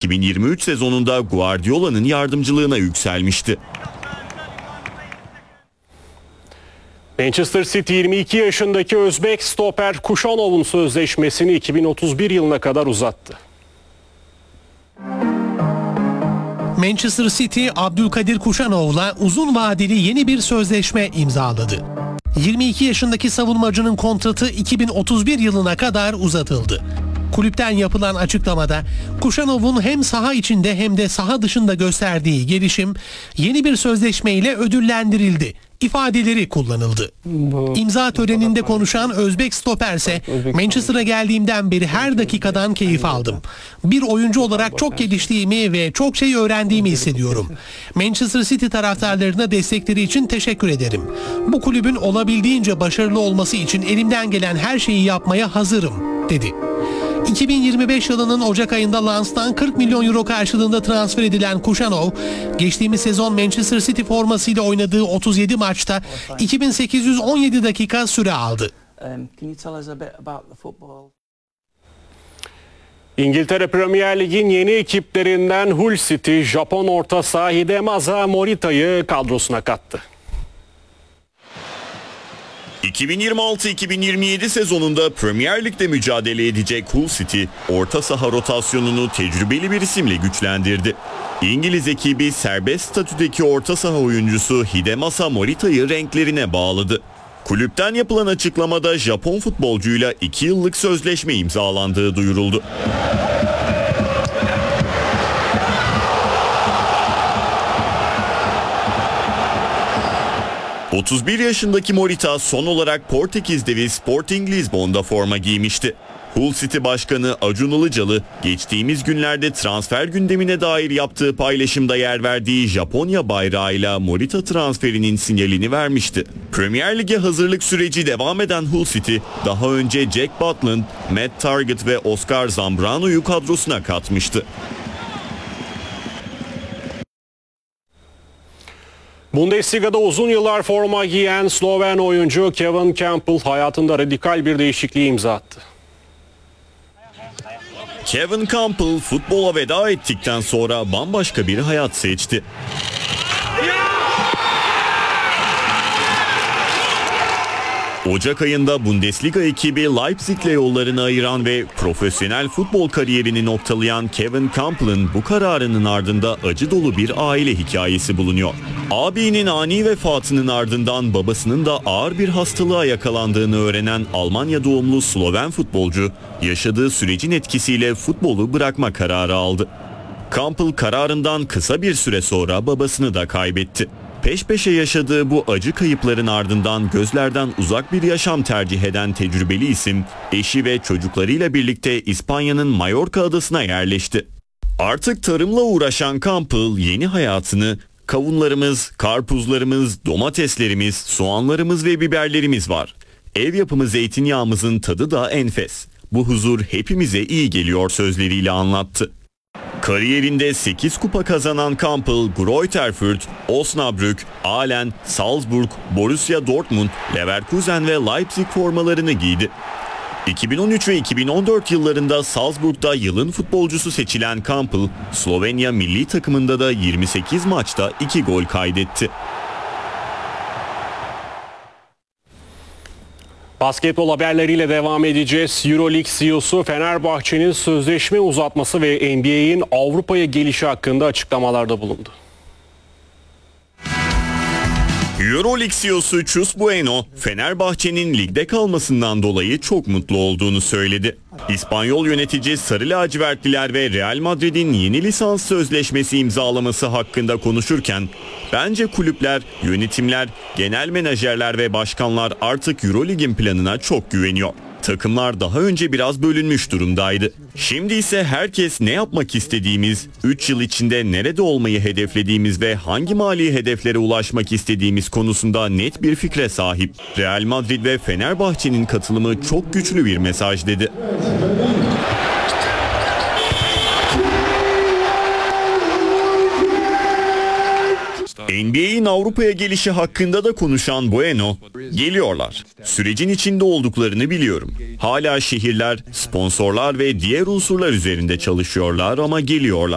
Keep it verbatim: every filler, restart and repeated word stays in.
iki bin yirmi üç sezonunda Guardiola'nın yardımcılığına yükselmişti. Manchester City yirmi iki yaşındaki Özbek stoper Kuşanov'un sözleşmesini iki bin otuz bir yılına kadar uzattı. Manchester City, Abdülkadir Kuşanov'la uzun vadeli yeni bir sözleşme imzaladı. yirmi iki yaşındaki savunmacının kontratı iki bin otuz bir yılına kadar uzatıldı. Kulüpten yapılan açıklamada Kuşanov'un hem saha içinde hem de saha dışında gösterdiği gelişim yeni bir sözleşme ile ödüllendirildi ifadeleri kullanıldı. İmza töreninde konuşan Özbek stoper ise Manchester'a geldiğimden beri her dakikadan keyif aldım. Bir oyuncu olarak çok geliştiğimi ve çok şey öğrendiğimi hissediyorum. Manchester City taraftarlarına destekleri için teşekkür ederim. Bu kulübün olabildiğince başarılı olması için elimden gelen her şeyi yapmaya hazırım, dedi. iki bin yirmi beş yılının Ocak ayında Lens'tan kırk milyon euro karşılığında transfer edilen Kuşanov, geçtiğimiz sezon Manchester City formasıyla oynadığı otuz yedi maçta iki bin sekiz yüz on yedi dakika süre aldı. İngiltere Premier Lig'in yeni ekiplerinden Hull City, Japon orta saha Hidemasa Morita'yı kadrosuna kattı. iki bin yirmi altı iki bin yirmi yedi sezonunda Premier Lig'de mücadele edecek Hull City, orta saha rotasyonunu tecrübeli bir isimle güçlendirdi. İngiliz ekibi serbest statüdeki orta saha oyuncusu Hidemasa Morita'yı renklerine bağladı. Kulüpten yapılan açıklamada Japon futbolcuyla iki yıllık sözleşme imzalandığı duyuruldu. otuz bir yaşındaki Morita son olarak Portekiz devi Sporting Lisbon'da forma giymişti. Hull City Başkanı Acun Ilıcalı, geçtiğimiz günlerde transfer gündemine dair yaptığı paylaşımda yer verdiği Japonya bayrağıyla Morita transferinin sinyalini vermişti. Premier Lig'e hazırlık süreci devam eden Hull City, daha önce Jack Butland, Matt Targett ve Oscar Zambrano'yu kadrosuna katmıştı. Bundesliga'da uzun yıllar forma giyen Sloven oyuncu Kevin Campbell hayatında radikal bir değişikliği imza attı. Kevin Campbell futbola veda ettikten sonra bambaşka bir hayat seçti. Ocak ayında Bundesliga ekibi Leipzig'le yollarını ayıran ve profesyonel futbol kariyerini noktalayan Kevin Campbell'ın bu kararının ardında acı dolu bir aile hikayesi bulunuyor. Abinin ani vefatının ardından babasının da ağır bir hastalığa yakalandığını öğrenen Almanya doğumlu Sloven futbolcu, yaşadığı sürecin etkisiyle futbolu bırakma kararı aldı. Campbell kararından kısa bir süre sonra babasını da kaybetti. Peş peşe yaşadığı bu acı kayıpların ardından gözlerden uzak bir yaşam tercih eden tecrübeli isim, eşi ve çocuklarıyla birlikte İspanya'nın Mallorca adasına yerleşti. Artık tarımla uğraşan Campbell yeni hayatını kavunlarımız, karpuzlarımız, domateslerimiz, soğanlarımız ve biberlerimiz var. Ev yapımı zeytinyağımızın tadı da enfes. Bu huzur hepimize iyi geliyor sözleriyle anlattı. Kariyerinde sekiz kupa kazanan Campbell, Greuther Fürth, Osnabrück, Aalen, Salzburg, Borussia Dortmund, Leverkusen ve Leipzig formalarını giydi. iki bin on üç ve iki bin on dört yıllarında Salzburg'da yılın futbolcusu seçilen Campbell, Slovenya milli takımında da yirmi sekiz maçta iki gol kaydetti. Basketbol haberleriyle devam edeceğiz. Euroleague C E O'su Fenerbahçe'nin sözleşme uzatması ve N B A'in Avrupa'ya gelişi hakkında açıklamalarda bulundu. Euroleague C E O'su Chus Bueno, Fenerbahçe'nin ligde kalmasından dolayı çok mutlu olduğunu söyledi. İspanyol yönetici Sarı Lacivertliler ve Real Madrid'in yeni lisans sözleşmesi imzalaması hakkında konuşurken, bence kulüpler, yönetimler, genel menajerler ve başkanlar artık Euroleague'in planına çok güveniyor. Takımlar daha önce biraz bölünmüş durumdaydı. Şimdi ise herkes ne yapmak istediğimiz, üç yıl içinde nerede olmayı hedeflediğimiz ve hangi mali hedeflere ulaşmak istediğimiz konusunda net bir fikre sahip. Real Madrid ve Fenerbahçe'nin katılımı çok güçlü bir mesaj dedi. N B A'in Avrupa'ya gelişi hakkında da konuşan Bueno, geliyorlar. Sürecin içinde olduklarını biliyorum. Hala şehirler, sponsorlar ve diğer unsurlar üzerinde çalışıyorlar ama geliyorlar.